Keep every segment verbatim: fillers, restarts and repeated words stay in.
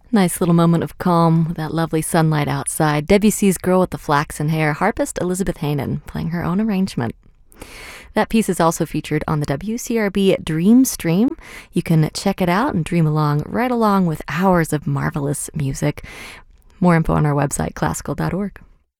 Nice little moment of calm with that lovely sunlight outside. Debussy's Girl with the Flaxen Hair, harpist Elizabeth Heynen playing her own arrangement. That piece is also featured on the W C R B Dream Stream. You can check it out and dream along right along with hours of marvelous music. More info on our website, classical dot org.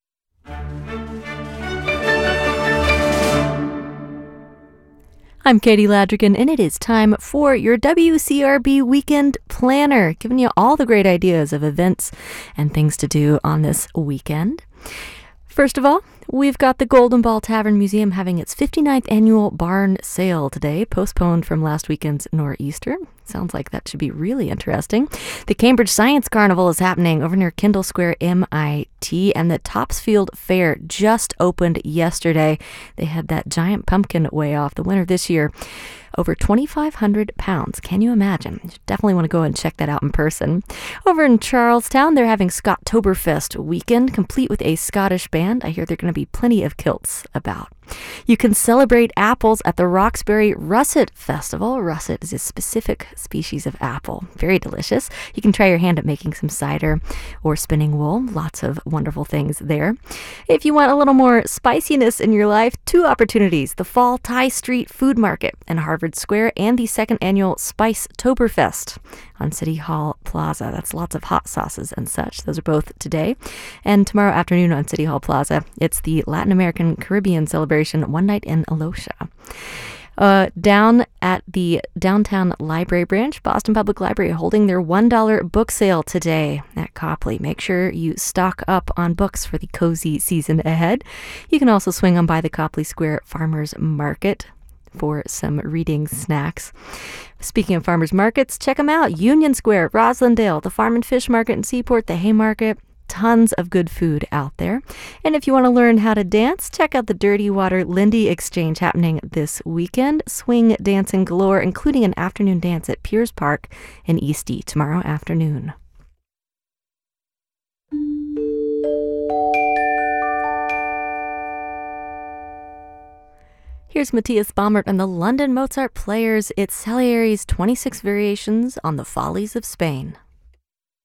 I'm Katie Ladrigan, and it is time for your W C R B Weekend Planner, giving you all the great ideas of events and things to do on this weekend. First of all, we've got the Golden Ball Tavern Museum having its fifty-ninth annual barn sale today, postponed from last weekend's Nor'easter. Sounds like that should be really interesting. The Cambridge Science Carnival is happening over near Kendall Square, M I T, and the Topsfield Fair just opened yesterday. They had that giant pumpkin weigh off. The winner this year, over twenty-five hundred pounds. Can you imagine? You definitely want to go and check that out in person. Over in Charlestown, they're having Scottoberfest weekend, complete with a Scottish band. I hear there are going to be plenty of kilts about. You can celebrate apples at the Roxbury Russet Festival. Russet is a specific species of apple. Very delicious. You can try your hand at making some cider or spinning wool. Lots of wonderful things there. If you want a little more spiciness in your life, two opportunities: the Fall Thai Street Food Market in Harvard Square and the second annual Spice Toberfest on City Hall Plaza. That's lots of hot sauces and such. Those are both today. And tomorrow afternoon on City Hall Plaza, it's the Latin American Caribbean celebration, One Night in Aloha. Uh, down at the Downtown Library Branch, Boston Public Library holding their one dollar book sale today at Copley. Make sure you stock up on books for the cozy season ahead. You can also swing on by the Copley Square Farmers Market for some reading snacks. Speaking of farmers markets, check them out. Union Square, Roslindale, the Farm and Fish Market in Seaport, the Haymarket. Tons of good food out there. And if you want to learn how to dance, check out the Dirty Water Lindy Exchange happening this weekend. Swing dancing galore, including an afternoon dance at Piers Park in Eastie tomorrow afternoon. Here's Matthias Baumert and the London Mozart Players. It's Salieri's twenty-six Variations on the Follies of Spain.